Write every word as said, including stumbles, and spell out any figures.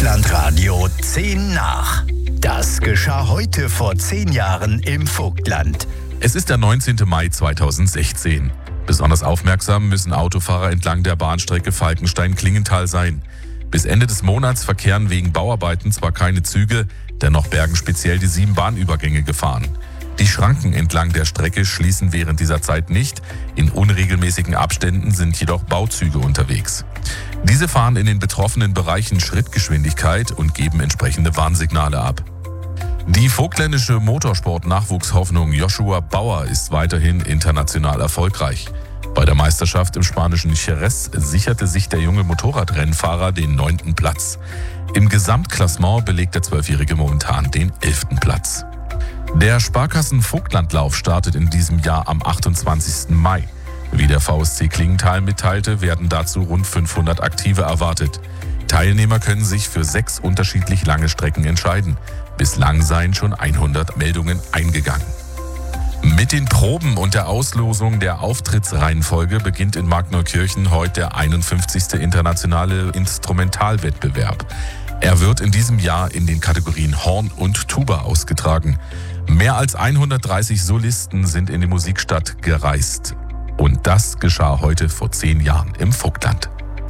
Vogtlandradio zehn nach. Das geschah heute vor zehn Jahren im Vogtland. Es ist der neunzehnten Mai zweitausendsechzehn. Besonders aufmerksam müssen Autofahrer entlang der Bahnstrecke Falkenstein-Klingenthal sein. Bis Ende des Monats verkehren wegen Bauarbeiten zwar keine Züge, dennoch werden speziell die sieben Bahnübergänge gefahren. Die Schranken entlang der Strecke schließen während dieser Zeit nicht, in unregelmäßigen Abständen sind jedoch Bauzüge unterwegs. Diese fahren in den betroffenen Bereichen Schrittgeschwindigkeit und geben entsprechende Warnsignale ab. Die vogtländische Motorsport-Nachwuchshoffnung Joshua Bauer ist weiterhin international erfolgreich. Bei der Meisterschaft im spanischen Jerez sicherte sich der junge Motorradrennfahrer den neunten Platz. Im Gesamtklassement belegt der Zwölfjährige momentan den elften Platz. Der Sparkassen-Vogtlandlauf startet in diesem Jahr am achtundzwanzigsten Mai. Wie der V S C Klingenthal mitteilte, werden dazu rund fünfhundert Aktive erwartet. Teilnehmer können sich für sechs unterschiedlich lange Strecken entscheiden. Bislang seien schon hundert Meldungen eingegangen. Mit den Proben und der Auslosung der Auftrittsreihenfolge beginnt in Markneukirchen heute der einundfünfzigste internationale Instrumentalwettbewerb. Er wird in diesem Jahr in den Kategorien Horn und Tuba ausgetragen. Mehr als hundertdreißig Solisten sind in die Musikstadt gereist. Und das geschah heute vor zehn Jahren im Vogtland.